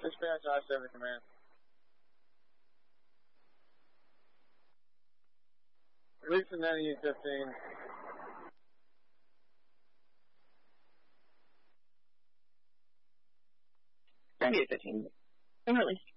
Dispatch I-7 Command. Release the 9815. 9815. And release.